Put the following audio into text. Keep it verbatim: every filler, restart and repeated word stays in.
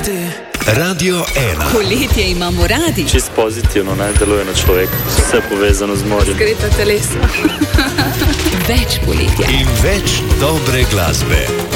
Radio ena. Poletje imamo radi. Čist pozitivno, naj deluje na človeka. Vse povezano z morjem. Zgreta telesa. Več poletja. In več dobre glasbe.